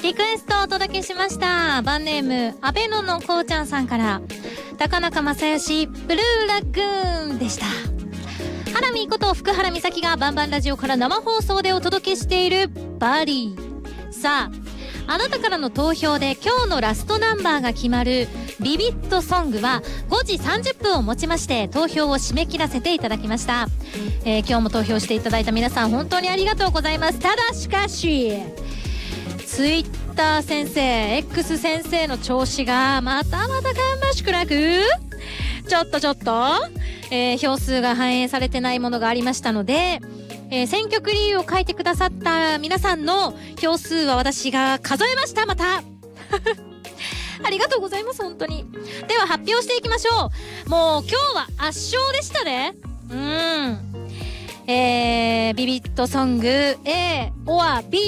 リクエストをお届けしました。バンネームアベノのこうちゃんさんから、高中正義ブルーラグーンでした。ハラミこと福原美咲がバンバンラジオから生放送でお届けしているバリー。さあ、あなたからの投票で今日のラストナンバーが決まるビビットソングは5時30分をもちまして投票を締め切らせていただきました。今日も投票していただいた皆さん本当にありがとうございます。ただしかし、ツイッター先生 X 先生の調子がまた芳しくなく、ちょっと、票数が反映されてないものがありましたので、選曲理由を書いてくださった皆さんの票数は私が数えました。またありがとうございます。本当に。では発表していきましょう。もう今日は圧勝でしたね。ビビットソング A or B